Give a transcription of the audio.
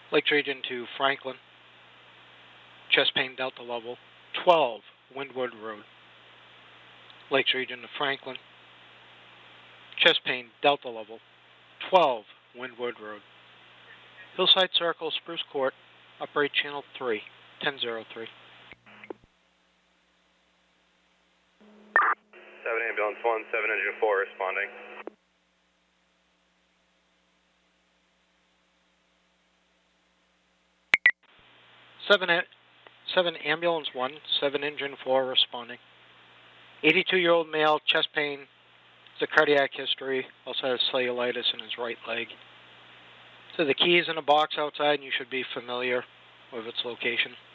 Lakes Region to Franklin. Chest pain delta level 12, Windward Road. Lakes Region to Franklin. Chest pain delta level 12, Windward Road. Hillside Circle, Spruce Court, operate channel 3, 1003. 7 ambulance 1, 7 engine 4 responding. Seven ambulance 1, 7 engine 4 responding. 82-year-old male, chest pain, it's a cardiac history, also has cellulitis in his right leg. So the key is in a box outside and you should be familiar with its location.